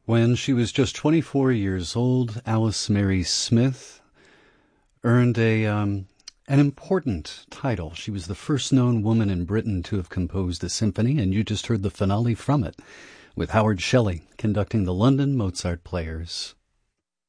When she was just 24 years old, Alice Mary Smith earned an important title. She was the first known woman in Britain to have composed a symphony, and you just heard the finale from it, with Howard Shelley conducting the London Mozart Players.